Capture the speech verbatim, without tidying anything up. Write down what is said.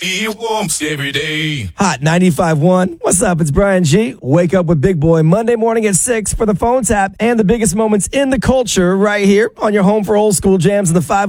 It warms every day. Hot ninety-five point one. What's up? It's Brian G. Wake up with Big Boy Monday morning at six for the phone tap and the biggest moments in the culture right here on your home for old school jams in the five